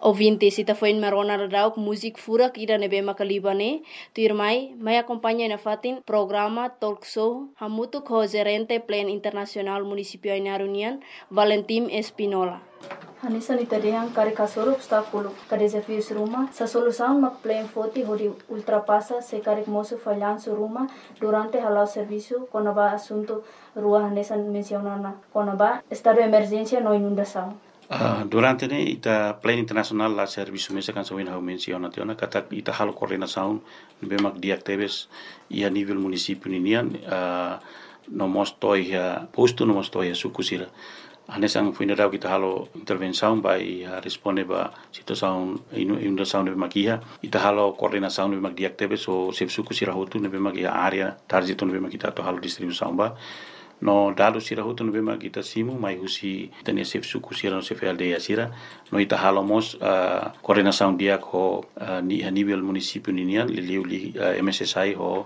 Ouvintes, ita foi marona radau música furak ida nebe makalibane, tu irmai, mai acompanha na fatin programa talk show hamutu ko gerente plan internacional municipio Ainaro União, Valentim Espinola. Hanisa ni tadehang kare kasoro obstáculo, ka desafios ruma, sa solução mak plan foti hodi ultrapassa se kare moço falhanço ruma durante halau serviço konaba assunto rua hanesa mencionana konaba estado de emergência no inundação. Durante ita plan internacional la serviço mesa kan sawin hau menciona tiona kata ita halo coordenação bemak diactebes ia nível município ninian no mostoi posto no mostoi sukusira anesang funerau kita halo intervenção vai responde ba situação inundação bemak ia ita halo coordenação bemak diactebes o sep sukusira hotu bemak ia area target bemak kita to halo distribuição ba no dado sira hutu no bema kita simu mai husi tania sef suku sira no sef aldeia sira no ita halomos coordenação dia ko ni a nível município ninian li MSSI ho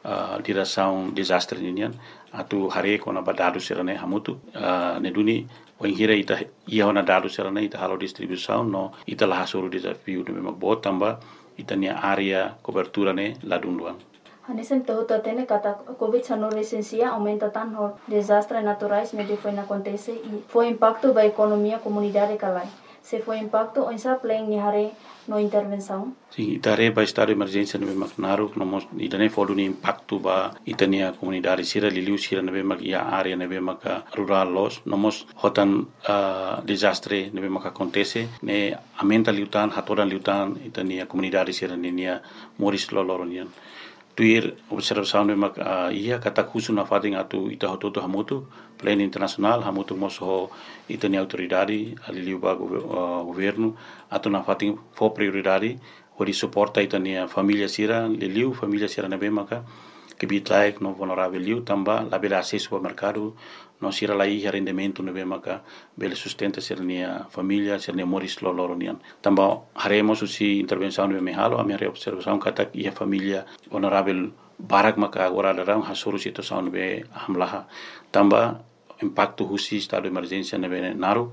direção desastre ninian atu hare ko na badado sira ne hamutu ne duni o ingira ita ia na dado sira ne ita halo distribuição no ita la hasuru desafio no bema botamba ita nia area cobertura ne ladunduan. Hanesen tohuta tene kata COVID-19 recensia aumenta tanto desastres naturais onde foi acontece e foi impacto da economia comunidade calai. Se foi impacto onsa plan ni hare no intervenção. Sim, itare ba estado de emergência no bemak naru no mos itane fodu ni impacto ba itania comunidade sira liliu sira no bemak ia area no bemak rural los no mos hotan desastre no bemak acontece ne aumenta liutan hatoran liutan itania comunidade sira ninia moris loloronian. Tuir observação de mak ia kata khusu na fating atu ita hototo hamutu plan internacional hamutu moso itani autoridade aliliu ba governo atu na fating fo prioridade hori suporta itani família sira liliu família sira na bemaka que bitlaik no vulnerável liu tamba la bela acesso ao mercado no sira lai rendimento no bemaka bela sustenta sirnia família sirnia moris loloronian tamba haremos usi intervenção no mehalo a minha observação kata ia família vulnerável barak maka agora darang hasuru situação no be hamlaha tamba impacto husi estado de emergência no be naru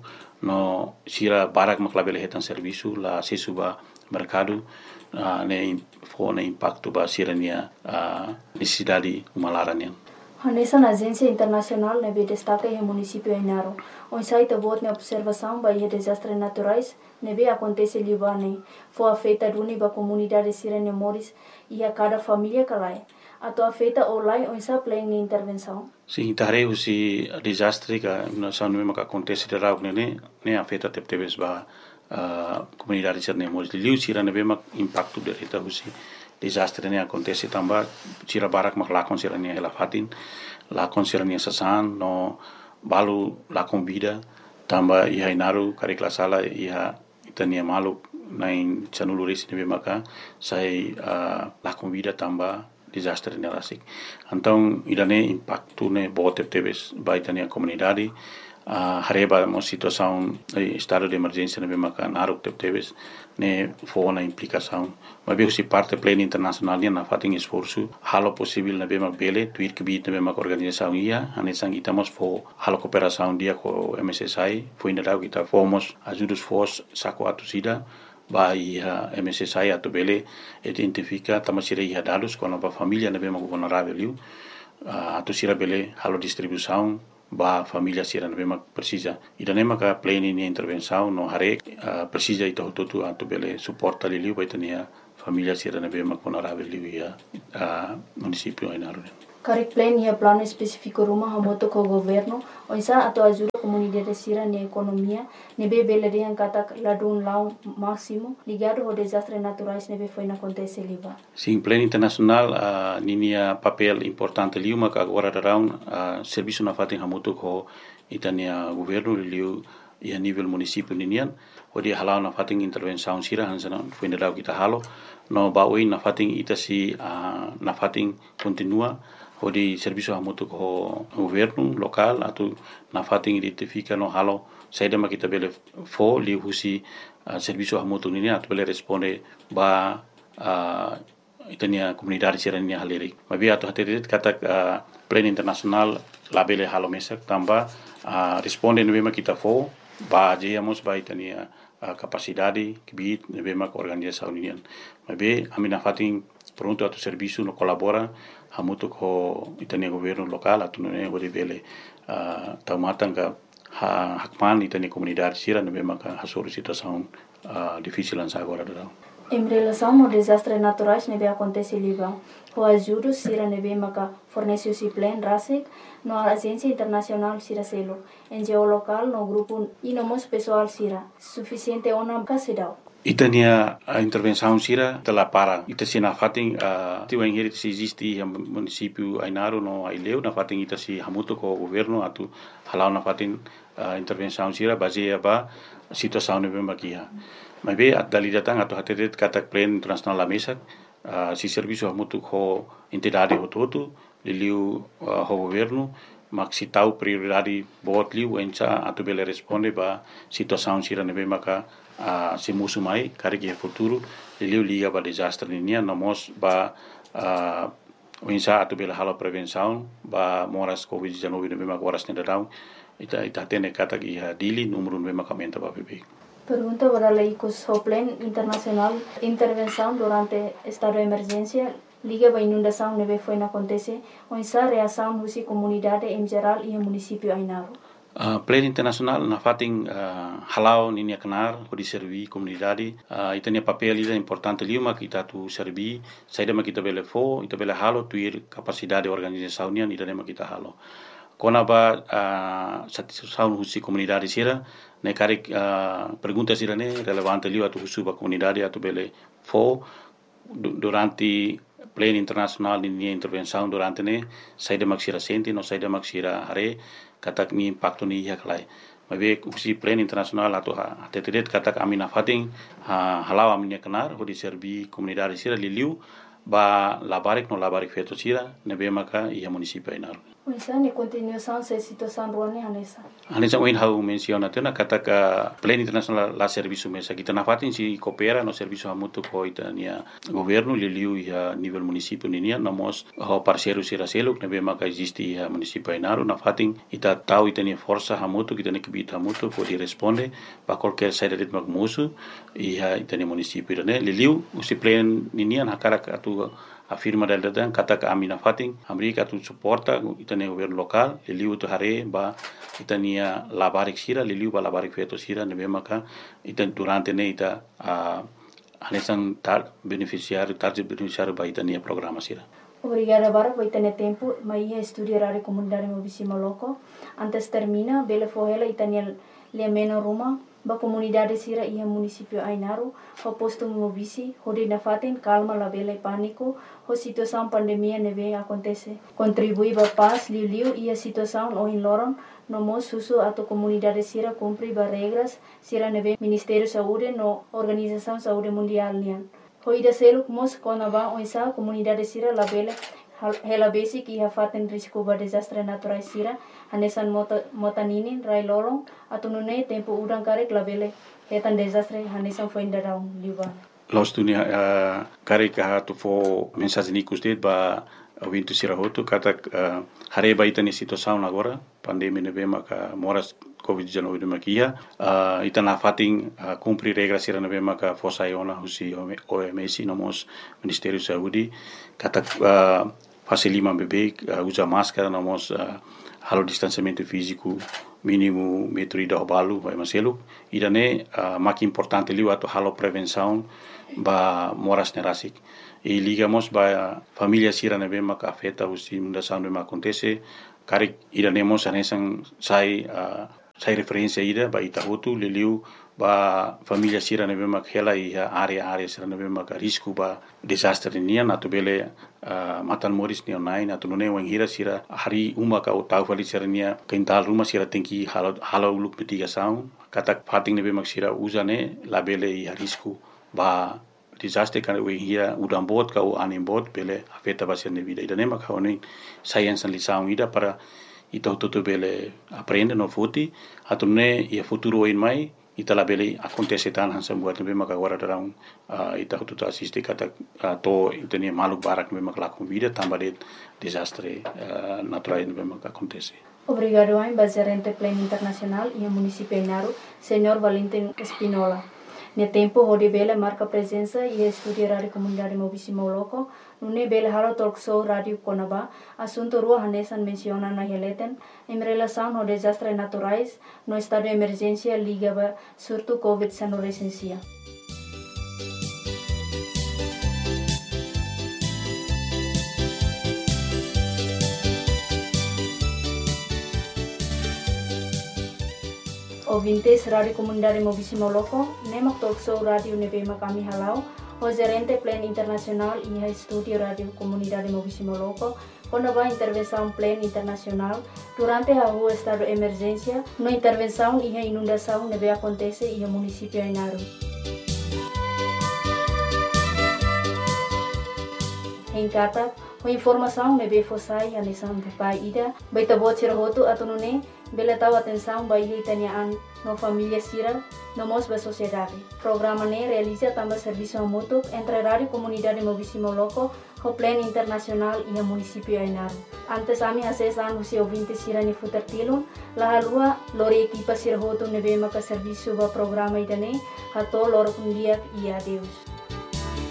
no sira barak makla bela hetan serviço la acesso ba mercado ne fone impacto ba sirania necessidade umalaranian. Hanesa na agência internacional nebe destaca em município Ainaro. On site bot na observação ba desastres naturais nebe acontece libane. Foi afeta duni ba comunidade sirene moris e a cada família calai. Ato afeta online on sa plan ni intervenção. Sim, tare usi desastre ka na sanu me ka acontece de rau ne afeta teptebes ba comunidade sirene moris liu sira nebe mak impacto de reta usi desastre ne acontece tamba sira barak mak lakon sira ne helafatin lakon sira ne sasan no balu lakon vida tamba ia inaru kare klasala ia itania malu nain chanuluris ne maka sai lakon vida tamba desastre ne rasik então idane impacto ne bote tebes baitania comunidade hareba uma situação estado de emergência ne maka naruk tebes ne foi na implicação mas bem se parte plena internacional na fating esforço halo possível na bema bele tuir que bit na bema organização ia anesang itamos fo halo cooperação dia com MSSI foi ainda kita fomos ajudos fos saco atusida vai MSSI atu bele identifica tamasira ia dados com a família na bema vulnerável liu atusira bele halo distribuição ba família sira na bema precisa ida nema ka plena ni intervenção no hare precisa ito tutu atu bele suporta liu vai tenia família sira na bema vulnerável liu ia município Ainaro. Kare plan ia plano específico rumah hamoto ko governo onsa atau ajuda comunidade sira ni economia nebe bele yang kata ladun lau máximo ligado ao desastre naturais nebe foi na acontece liba. Sim, plano internacional ninia papel importante liu maka agora darão serviço na fatin hamoto ko itania governo liu ia nível município ninian odi halau na fatin intervenção sira hansana foi na kita halo no baoi na fatin itasi na fatin continua odi serviço hamoto ko governo local atau na fatin identifica no halo saida makita bele fo li husi serviço hamoto nini atau bele responde ba itania comunidade sirania haleri mabi atau hatirit kata plan internasional labele halo mesak tamba responde no kita fo ba jeyamos ba itania capacidade kibit nebe mak organização unian mabe amina fatin pronto atu serviço no colabora hamutu ko itania governo local atu ne gode bele taumatanga hakman itania comunidade sira nebe mak hasoro situação difícil agora do. Em relação ao desastres naturais que acontece em Líbano, o ajuda Sira nebe maka fornece o plan RASIC no agência internacional Sira Selo, NGO local no grupo e no mos pessoal Sira, suficiente ona casidao. Itania a intervenção Sira telah para ita sina fating tiwa ingeri se existe a município Ainaro no Aileu na fating ita si hamuto ko governo atu halau na fating intervenção Sira baseia ba situação nebe makia. Mas bem, a dali datang atau hati-hati kata plan internasional la mesa, si serviço hamutu ho entidade hototu, liliu ho governo, mak si tahu prioridade bot liu enca atau bele responde ba situação sira nebe maka si musu mai kari ke futuro liliu liga ba desastre ninia nomos ba enca atau bele halo prevenção ba moras COVID-19 nebe maka waras nedadau ita tene kata ki dili número nebe maka menta ba bebe. Pergunta para o Plan Internacional Intervenção durante estado de emergência liga a inundação neve foi na acontece onde a reação da comunidade em geral e o município Ainaro. Plan Internacional na fating halau ninia kenar di servi comunidade itania papel ida importante liuma kita tu servi saida ma kita bele fo ita bele halo tuir capacidade organização nian ida ma kita halo kona ba satisfação husi comunidade sira ne karik pergunta sira ne relevante liu atu husu ba comunidade atu bele fo durante plan internacional ni intervenção durante ne saida maksira senti no saida maksira hare katak ni impacto ni ya kalai mabe husi plan internacional atu atetet katak amina fating halau aminia kenar ho di servi comunidade sira liliu ba labarik no labarik feto sira nebe maka ia município Ainaro. Oisa ne continuação da situação ruane Anessa. Anessa oin hau menciona tena kata ka plan internacional la serviço mesa kita na fatin si coopera no serviço hamutu ko itania governo liliu ia nível município ninia namos ho parceiro sira selo nebe maka existe ia município Ainaro na fatin ita tau itania força hamutu kita ne kibita hamutu pode responde pa qualquer saída de magmusu ia itania município ne liliu usi plan ninia na cara atu afirma del datang kata ka amina fating Amerika tu suporta itania governo local liliu tu hare ba itania labarik sira liliu ba labarik feto sira nebe maka itan durante ne ita anesan tar beneficiário ba itania programa sira. Obrigada para por ter tempo, mas ia estudar a comunidade mobisima loco. Antes termina, bele fohela itania lemeno Roma, ba comunidade sira ia município Ainaro, ho posto mobisi, hodi na fatin calma la bele pânico, ho situação pandemia neve acontece. Contribui ba paz liu ia situação o in loron, no mos susu ato comunidade sira cumpri ba regras, sira neve Ministério Saúde no Organização Saúde Mundial nian. Hoida seluk mos kona ba oisa comunidade sira la bele hela basic ia faten risco ba desastre natural sira hanesan motaninin rai lolong atau nune tempo udang karek la bele hetan desastre hanesan foi ndarau liban. Los dunia karek tu fo mensagem nikustet ba wintu sira hotu kata hare ba itani situação agora pandemia neve maka moras COVID-19 de makia itana fating cumprir regras sira neve maka fosa iona husi OMS nomos Ministério Saúde kata facilima bebê usa máscara nomos halo distanciamento físico mínimo metro e da balu vai maselo irane mak importante liu ato halo prevenção ba moras nerasik e ligamos ba família sira neve maka afeta usi mundação neve acontece karik iranemos anesan sai referência ida ba itahutu liliu ba família sira neve mak hela ia area sira neve mak risco ba desastre nian atu bele matan moris ni online atu nune wang hira sira hari uma ka utau fali sira nia kental rumah sira tengki halo uluk mitigação katak fating neve mak sira uzane la bele ia risco ba desastre kan we hira udam bot ka u anim bot bele afeta ba sira vida ida nema ka oni science lição ida para ita toto bele aprende no futi atune ia futuro in mai ita la bele acontece tan hansa buat nebe maka agora darão ita toto assiste kata to itania maluk barak nebe maka la vida tambah de desastre natural nebe maka acontece. Obrigado ao gerente Plano Internacional e ao município Inaru, Senhor Valentim Espinola. No tempo, onde Bela marca presença e estuda a rádio comunidade Mobisimo Loco, no Bela Halo Talk Show Rádio Conaba, assunto rua Hanesan menciona na releten, em relação ao desastres naturais, no estado de emergência ligado surto Covid-19 recensia. Ouvintes Rádio Comunidade Mobisimo Loco, Nemak Talk Show Rádio Nebema kami halau, o gerente Plano Internacional e a estúdio Rádio Comunidade Mobisimo Loco, quando a intervenção Plano Internacional, durante a rua estado de emergência, na intervenção e a inundação neve acontece e o município Inaru. Em carta, a informação neve fossai a lição de pai ida, baita bot sirhoto atunune, bela tahu atenção bayi itaniaan no família Sira, no mos ba sociedade. Programa ne realiza também serviço mútuo entre a Rádio Comunidade Mobisimo Loco, o Plano Internacional e o município Inaru. Antes ami acesan husi ouvinte Sira ni futertilun, la halua lori equipa sirhoto neve maka serviço ba programa idane, hato loro kundiak e adeus.